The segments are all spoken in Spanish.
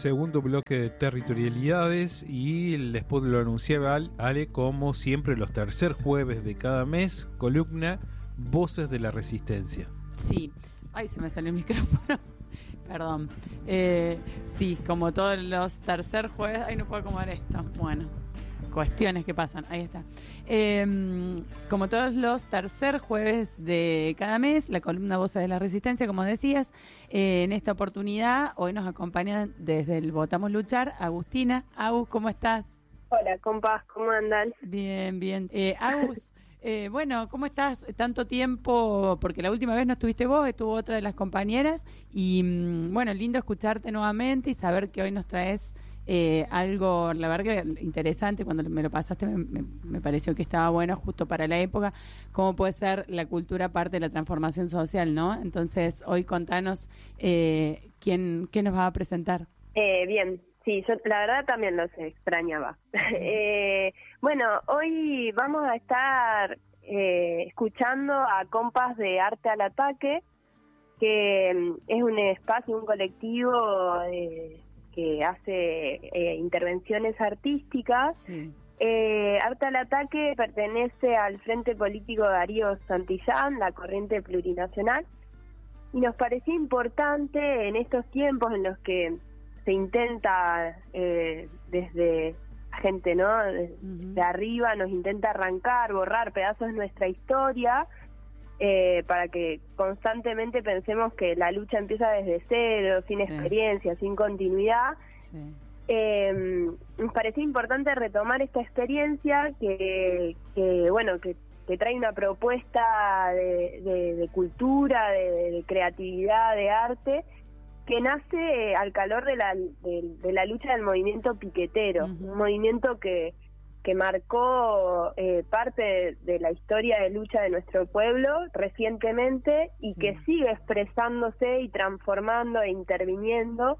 segundo bloque de territorialidades y después lo anunciaba Ale, como siempre los tercer jueves de cada mes, columna Voces de la Resistencia. Sí, ay, se me salió el micrófono. Perdón. Sí, como todos los tercer jueves, ay, no puedo acomodar esto. Bueno, cuestiones que pasan, ahí está. Como todos los tercer jueves de cada mes, la columna Voces de la Resistencia, como decías, en esta oportunidad, hoy nos acompaña desde el Votamos Luchar, Agustina. Agus, ¿cómo estás? Hola, compas, ¿cómo andan? Bien, bien. Agus, bueno, ¿cómo estás? Tanto tiempo, porque la última vez no estuviste vos, estuvo otra de las compañeras, y bueno, lindo escucharte nuevamente y saber que hoy nos traes algo, la verdad que interesante. Cuando me lo pasaste me pareció que estaba bueno justo para la época, cómo puede ser la cultura parte de la transformación social, ¿no? Entonces, hoy contanos qué nos va a presentar. Bien, sí, yo la verdad también los extrañaba. Bueno, hoy vamos a estar escuchando a compas de Arte al Ataque, que es un espacio, un colectivo que hace intervenciones artísticas. Sí. Arte al Ataque pertenece al Frente Político Darío Santillán, la corriente plurinacional, y nos parecía importante en estos tiempos en los que se intenta desde gente, ¿no? De arriba nos intenta arrancar, borrar pedazos de nuestra historia, para que constantemente pensemos que la lucha empieza desde cero, sin experiencia, sin continuidad. Sí. Nos parecía importante retomar esta experiencia que trae una propuesta de cultura, de creatividad, de arte, que nace al calor de la lucha del movimiento piquetero, un movimiento que marcó parte de la historia de lucha de nuestro pueblo recientemente y que sigue expresándose y transformando e interviniendo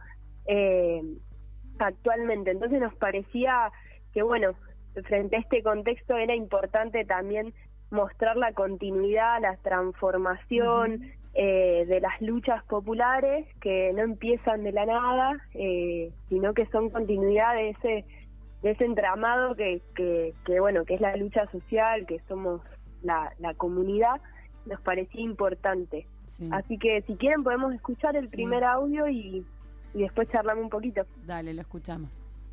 actualmente. Entonces nos parecía que, bueno, frente a este contexto era importante también mostrar la continuidad, la transformación de las luchas populares, que no empiezan de la nada, sino que son continuidad de ese entramado que es la lucha social, que somos la comunidad. Nos parecía importante. Sí. Así que si quieren podemos escuchar el primer audio y después charlamos un poquito. Dale, lo escuchamos.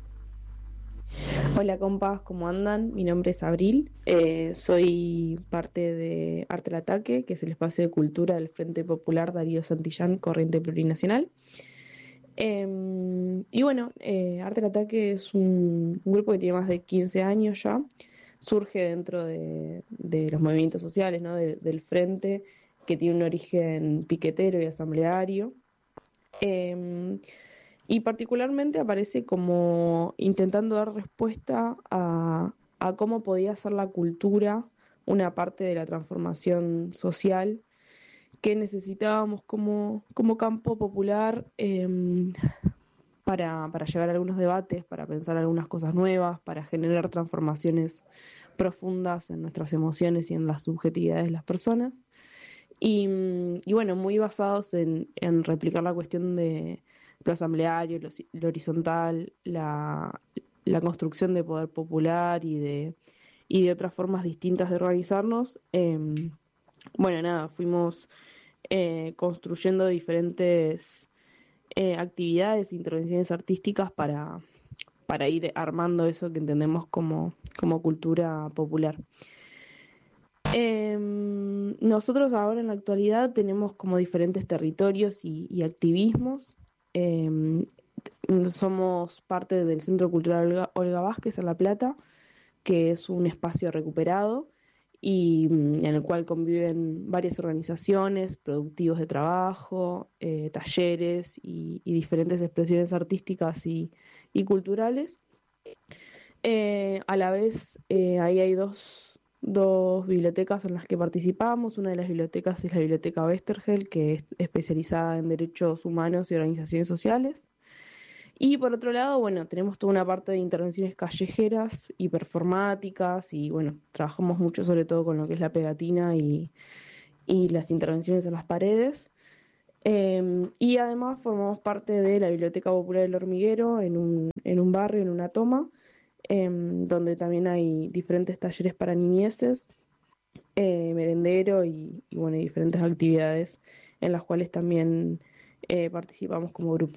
Hola compas, ¿cómo andan? Mi nombre es Abril, soy parte de Arte al Ataque, que es el espacio de cultura del Frente Popular Darío Santillán, corriente plurinacional. Y bueno, Arte al Ataque es un grupo que tiene más de 15 años ya, surge dentro de los movimientos sociales, ¿no? Del Frente, que tiene un origen piquetero y asambleario. Y particularmente aparece como intentando dar respuesta a cómo podía ser la cultura una parte de la transformación social que necesitábamos como campo popular, para llevar algunos debates, para pensar algunas cosas nuevas, para generar transformaciones profundas en nuestras emociones y en las subjetividades de las personas. Y bueno, muy basados en replicar la cuestión de lo asambleario, lo horizontal, la construcción de poder popular y de otras formas distintas de organizarnos. Bueno, nada, fuimos construyendo diferentes actividades, intervenciones artísticas para ir armando eso que entendemos como cultura popular. Nosotros ahora en la actualidad tenemos como diferentes territorios y activismos. Somos parte del Centro Cultural Olga Vázquez en La Plata, que es un espacio recuperado y en el cual conviven varias organizaciones, productivos de trabajo, talleres y diferentes expresiones artísticas y culturales. A la vez, ahí hay dos bibliotecas en las que participamos. Una de las bibliotecas es la Biblioteca Westergel, que es especializada en derechos humanos y organizaciones sociales. Y por otro lado, bueno, tenemos toda una parte de intervenciones callejeras y performáticas y bueno, trabajamos mucho sobre todo con lo que es la pegatina y las intervenciones en las paredes. Y además formamos parte de la Biblioteca Popular del Hormiguero en un barrio, en una toma, donde también hay diferentes talleres para niñeces, merendero y bueno, y diferentes actividades en las cuales también participamos como grupo.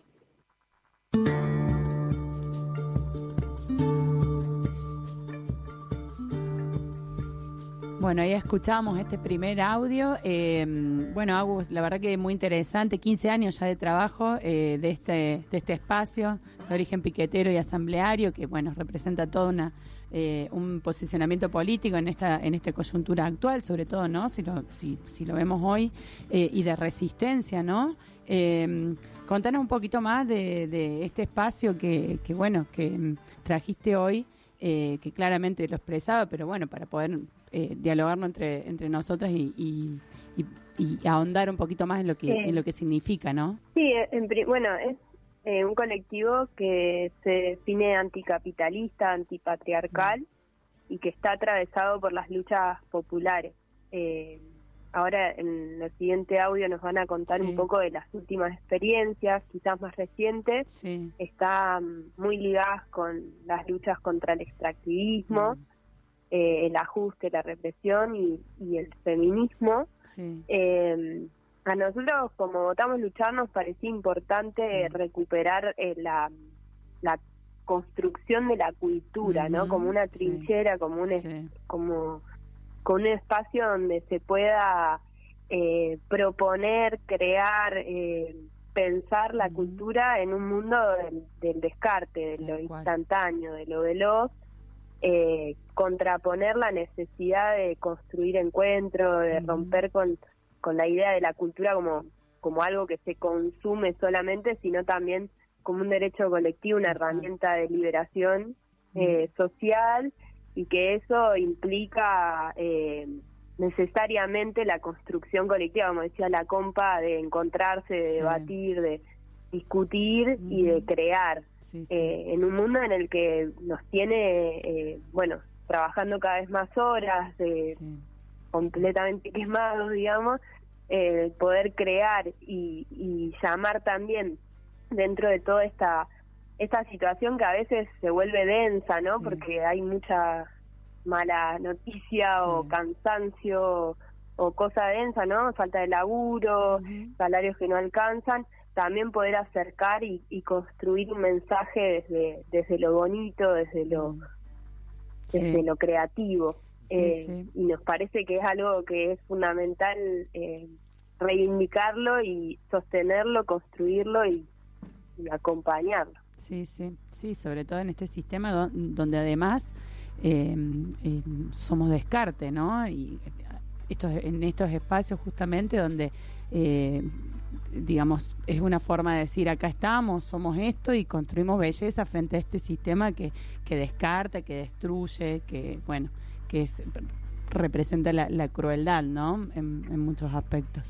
Bueno, ahí escuchamos este primer audio. Bueno, Agus, la verdad que muy interesante. 15 años ya de trabajo de este espacio de origen piquetero y asambleario que, bueno, representa todo un posicionamiento político en esta coyuntura actual, sobre todo, ¿no? Si lo vemos hoy, y de resistencia, ¿no? Contanos un poquito más de este espacio que trajiste hoy, que claramente lo expresaba, pero bueno, para poder dialogarlo entre nosotras y ahondar un poquito más en lo que significa, ¿no? Sí, bueno, es un colectivo que se define anticapitalista, antipatriarcal y que está atravesado por las luchas populares. Ahora en el siguiente audio nos van a contar un poco de las últimas experiencias, quizás más recientes. Sí. Están muy ligadas con las luchas contra el extractivismo, el ajuste, la represión y el feminismo. Sí. A nosotros, como Votamos Luchar, nos parecía importante recuperar la construcción de la cultura, ¿no? Como una trinchera, como un espacio donde se pueda proponer, crear, pensar la cultura en un mundo del descarte, de lo instantáneo, de lo veloz, contraponer la necesidad de construir encuentro, de romper con la idea de la cultura como algo que se consume solamente, sino también como un derecho colectivo, una herramienta de liberación social, y que eso implica necesariamente la construcción colectiva, como decía la compa, de encontrarse, de debatir, de discutir y de crear en un mundo en el que nos tiene, trabajando cada vez más horas, completamente quemados, digamos, poder crear y llamar también dentro de toda esta situación que a veces se vuelve densa, ¿no? Porque hay mucha mala noticia o cansancio o cosa densa, ¿no? Falta de laburo, salarios que no alcanzan. También poder acercar y construir un mensaje desde lo bonito, desde lo creativo. Y nos parece que es algo que es fundamental reivindicarlo y sostenerlo, construirlo y acompañarlo. Sí, sobre todo en este sistema donde además somos descarte, ¿no? Y en estos espacios justamente donde digamos, es una forma de decir acá estamos, somos esto y construimos belleza frente a este sistema que descarta, que destruye, que representa la crueldad, ¿no? En muchos aspectos.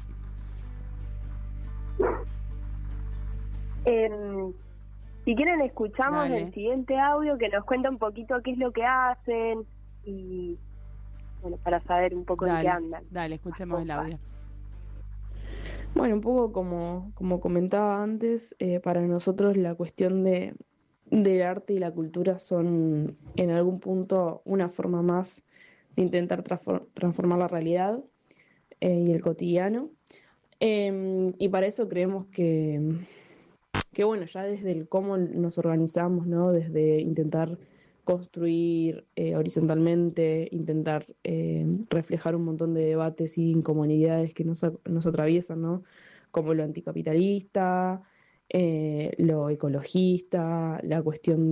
Si quieren escuchamos el siguiente audio que nos cuenta un poquito qué es lo que hacen y bueno, para saber un poco en qué andan. Dale, escuchemos el audio. Bueno, un poco como comentaba antes, para nosotros la cuestión del arte y la cultura son en algún punto una forma más de intentar transformar la realidad y el cotidiano. Y para eso creemos que bueno, ya desde el cómo nos organizamos, ¿no? Desde intentar construir horizontalmente, intentar reflejar un montón de debates y incomodidades que nos atraviesan, ¿no? Como lo anticapitalista, lo ecologista, la cuestión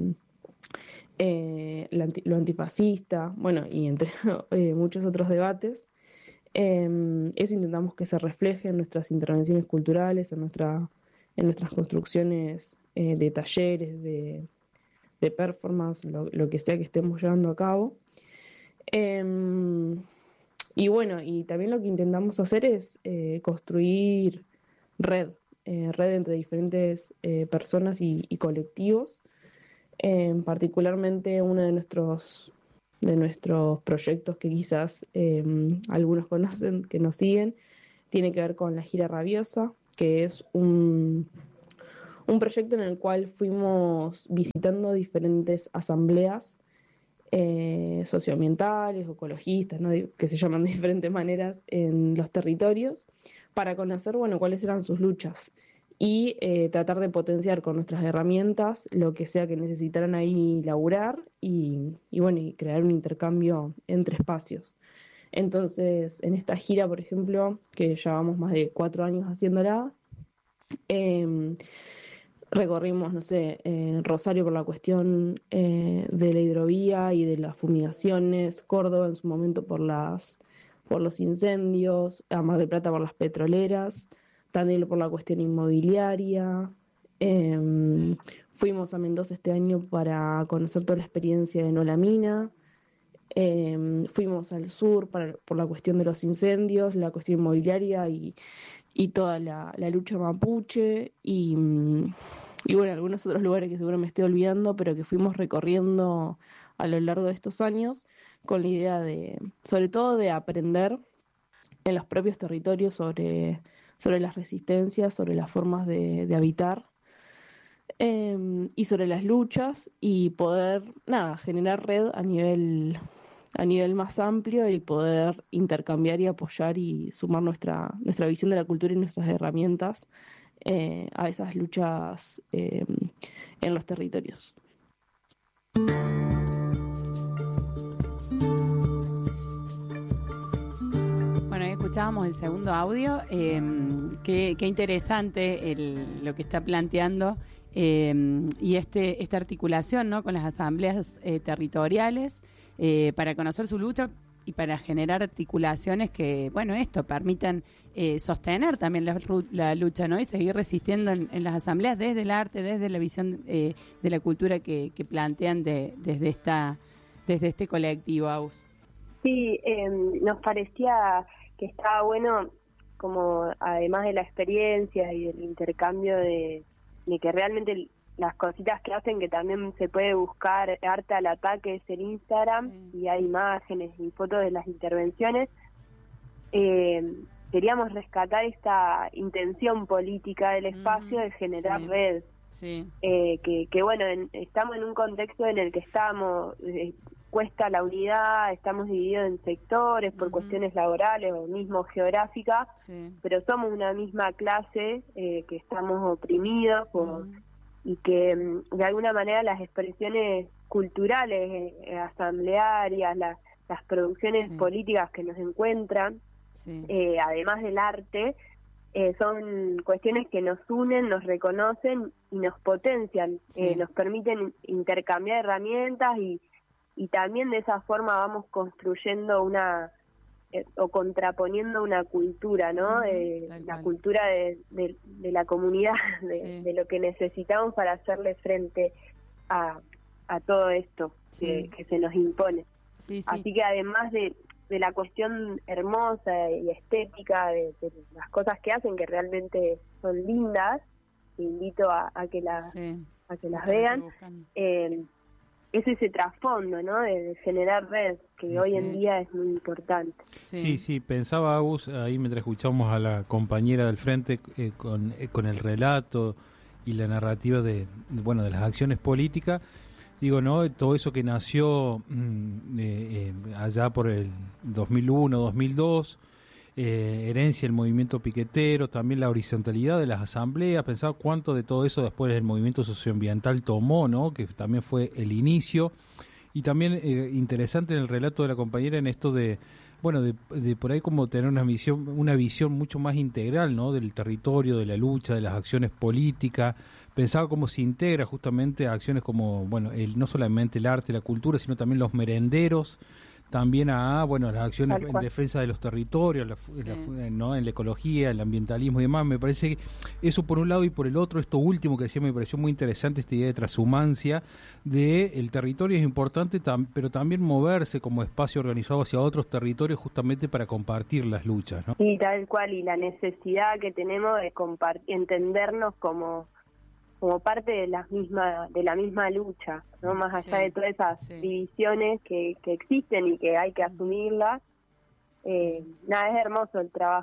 de lo antifascista, bueno, y entre muchos otros debates. Eso intentamos que se refleje en nuestras intervenciones culturales, en nuestras construcciones de talleres, de performance, lo que sea que estemos llevando a cabo. Y bueno, y también lo que intentamos hacer es construir red entre diferentes personas y colectivos. Particularmente uno de nuestros proyectos que quizás algunos conocen, que nos siguen, tiene que ver con la Gira Rabiosa, que es un proyecto en el cual fuimos visitando diferentes asambleas socioambientales o ecologistas, ¿no? Que se llaman de diferentes maneras en los territorios, para conocer, bueno, cuáles eran sus luchas y tratar de potenciar con nuestras herramientas lo que sea que necesitaran ahí laburar y bueno, y crear un intercambio entre espacios. Entonces, en esta gira, por ejemplo, que llevamos más de 4 años haciéndola, recorrimos, no sé, Rosario por la cuestión de la hidrovía y de las fumigaciones, Córdoba en su momento por los incendios, a Mar del Plata por las petroleras, Tandil por la cuestión inmobiliaria. Fuimos a Mendoza este año para conocer toda la experiencia de No La Mina. Fuimos al sur por la cuestión de los incendios, la cuestión inmobiliaria y toda la lucha mapuche y bueno, algunos otros lugares que seguro me estoy olvidando, pero que fuimos recorriendo a lo largo de estos años con la idea de, sobre todo, de aprender en los propios territorios sobre las resistencias, sobre las formas de habitar y sobre las luchas y poder, generar red a nivel más amplio y poder intercambiar y apoyar y sumar nuestra visión de la cultura y nuestras herramientas a esas luchas en los territorios. Bueno, ahí escuchábamos el segundo audio. Qué interesante lo que está planteando y esta articulación, ¿no?, con las asambleas territoriales para conocer su lucha y para generar articulaciones que, bueno, permitan sostener también la lucha, ¿no?, y seguir resistiendo en las asambleas desde el arte, desde la visión de la cultura que plantean desde este colectivo, Agus. Sí, nos parecía que estaba bueno, como además de la experiencia y del intercambio de que realmente las cositas que hacen, que también se puede buscar Arte al Ataque, es el Instagram, sí, y hay imágenes y fotos de las intervenciones. Queríamos rescatar esta intención política del espacio de generar red. Sí. Que bueno, estamos en un contexto en el que cuesta la unidad, estamos divididos en sectores por cuestiones laborales o mismo geográficas, pero somos una misma clase que estamos oprimidos y que de alguna manera las expresiones culturales, asamblearias, las producciones políticas que nos encuentran, además del arte, son cuestiones que nos unen, nos reconocen y nos potencian, nos permiten intercambiar herramientas y también de esa forma vamos construyendo o contraponiendo una cultura, ¿no? La cultura de la comunidad, de lo que necesitamos para hacerle frente a todo esto que se nos impone. Así que además de la cuestión hermosa y estética de las cosas que hacen, que realmente son lindas, te invito a que las vean, es ese trasfondo, ¿no?, de generar red, que hoy en día es muy importante. Sí, pensaba, Agus, ahí mientras escuchamos a la compañera del frente con el relato y la narrativa de las acciones políticas, digo, ¿no?, todo eso que nació allá por el 2001, 2002, herencia del movimiento piquetero, también la horizontalidad de las asambleas, pensaba cuánto de todo eso después el movimiento socioambiental tomó, ¿no?, que también fue el inicio, y también interesante en el relato de la compañera en esto de por ahí como tener una visión mucho más integral, ¿no?, del territorio, de la lucha, de las acciones políticas. Pensaba cómo se integra justamente a acciones como, no solamente el arte, la cultura, sino también los merenderos, también a las acciones en defensa de los territorios, ¿no?, en la ecología, el ambientalismo y demás. Me parece que eso por un lado, y por el otro, esto último que decía, me pareció muy interesante, esta idea de transhumancia, de el territorio es importante, pero también moverse como espacio organizado hacia otros territorios justamente para compartir las luchas, ¿no? Sí, tal cual, y la necesidad que tenemos de entendernos como parte de la misma lucha, ¿no? Más allá de todas esas divisiones que existen y que hay que asumirlas. Es hermoso el trabajo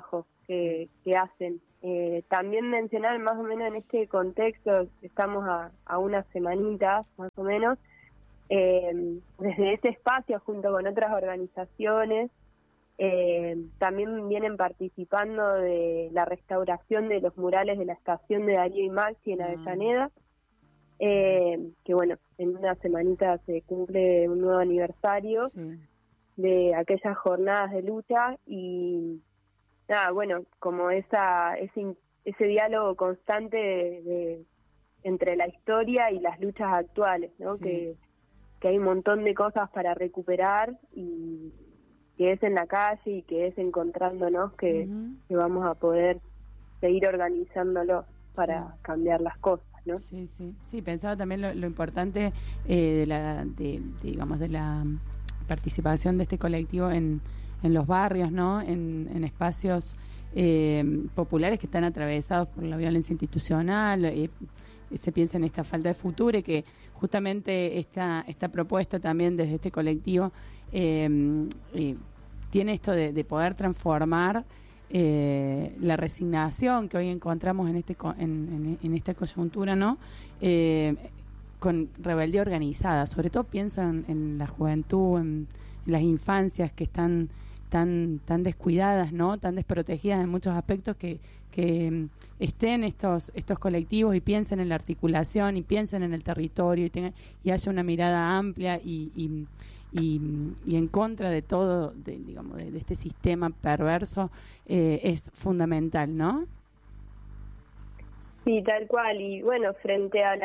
que hacen. También mencionar más o menos en este contexto, estamos a unas semanitas más o menos, desde ese espacio junto con otras organizaciones, también vienen participando de la restauración de los murales de la estación de Darío y Maxi en Avellaneda, que bueno, en una semanita se cumple un nuevo aniversario de aquellas jornadas de lucha y nada, bueno, como ese diálogo constante entre la historia y las luchas actuales, ¿no? Que hay un montón de cosas para recuperar y que es en la calle y que es encontrándonos que vamos a poder seguir organizándolo para cambiar las cosas, ¿no? Sí, pensaba también lo importante de la participación de este colectivo en los barrios, ¿no? En espacios populares que están atravesados por la violencia institucional. Se piensa en esta falta de futuro y que justamente esta propuesta también desde este colectivo tiene esto de poder transformar la resignación que hoy encontramos en esta coyuntura, ¿no? Con rebeldía organizada. Sobre todo pienso en la juventud, en las infancias que están tan descuidadas, ¿no? Tan desprotegidas en muchos aspectos, que estén estos colectivos y piensen en la articulación y piensen en el territorio y haya una mirada amplia y en contra de todo, de este sistema perverso, es fundamental, ¿no? Sí, tal cual. Y bueno, frente a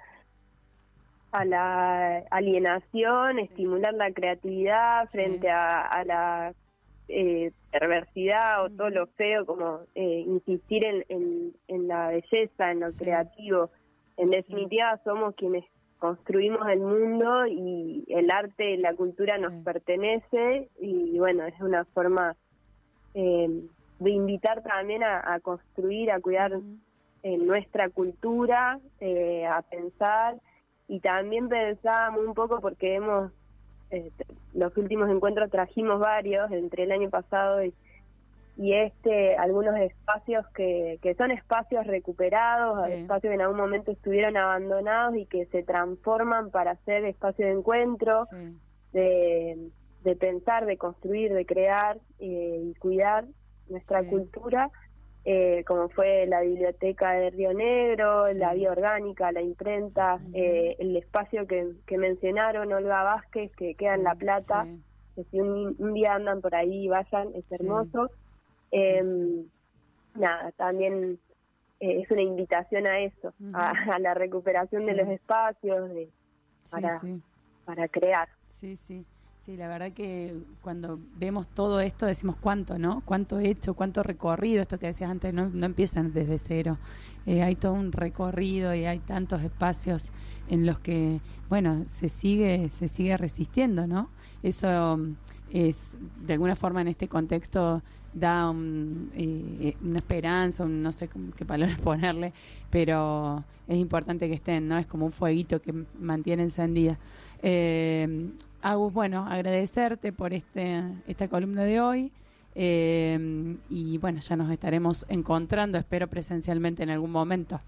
la alienación, estimular la creatividad, frente a la perversidad o todo lo feo, como insistir en la belleza, en lo creativo. En definitiva, somos quienes construimos el mundo y el arte, la cultura nos pertenece y bueno, es una forma de invitar también a construir, a cuidar nuestra cultura, a pensar, y también pensábamos un poco porque los últimos encuentros trajimos varios entre el año pasado y algunos espacios que son espacios recuperados, espacios que en algún momento estuvieron abandonados y que se transforman para ser espacios de encuentro, de pensar, de construir, de crear y cuidar nuestra cultura, como fue la biblioteca de Río Negro, la Vía Orgánica, la imprenta, el espacio que mencionaron, Olga Vázquez, que queda en La Plata, que si un día andan por ahí, vayan, es hermoso. Nada, también es una invitación a eso, a la recuperación de los espacios para crear. Sí, la verdad que cuando vemos todo esto decimos cuánto, ¿no? Cuánto hecho, cuánto recorrido, esto que decías antes, no empiezan desde cero. Hay todo un recorrido y hay tantos espacios en los que, bueno, se sigue resistiendo, ¿no? Eso es, de alguna forma en este contexto da una esperanza, no sé qué palabras ponerle, pero es importante que estén, ¿no? Es como un fueguito que mantiene encendida. Agus, bueno, agradecerte por esta columna de hoy y bueno, ya nos estaremos encontrando, espero presencialmente en algún momento.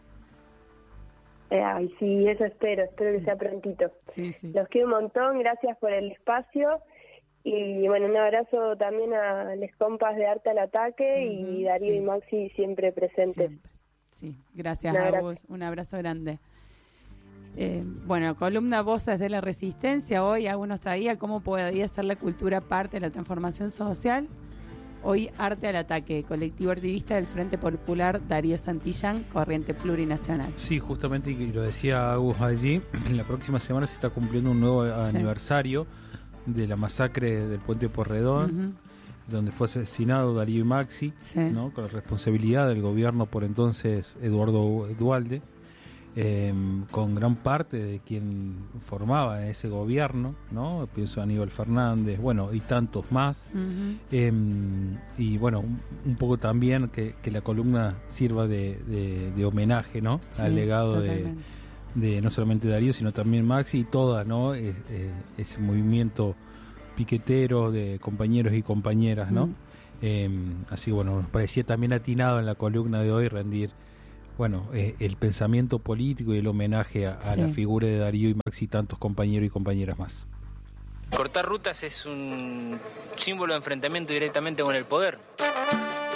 Ay, sí, eso espero que sea prontito. Los quiero un montón, gracias por el espacio y bueno, un abrazo también a los compas de Arte al Ataque y Darío y Maxi siempre presentes. Sí, gracias Agus, un abrazo grande. Bueno, columna Voces de la Resistencia. Hoy Agus nos traía cómo podía ser la cultura parte de la transformación social. Hoy Arte al Ataque, colectivo activista del Frente Popular Darío Santillán, corriente plurinacional. Sí, justamente, y lo decía Agus allí, la próxima semana se está cumpliendo un nuevo aniversario de la masacre del Puente Porredón, donde fue asesinado Darío y Maxi, ¿no? Con la responsabilidad del gobierno por entonces Eduardo Duhalde. Con gran parte de quien formaba ese gobierno, ¿no? Pienso a Aníbal Fernández, bueno, y tantos más. Y bueno, un poco también que la columna sirva de homenaje, ¿no? Al legado de no solamente Darío, sino también Maxi y toda, ¿no? Ese movimiento piquetero de compañeros y compañeras, ¿no? Así que bueno, nos parecía también atinado en la columna de hoy rendir el pensamiento político y el homenaje a la figura de Darío y Maxi y tantos compañeros y compañeras más. Cortar rutas es un símbolo de enfrentamiento directamente con el poder.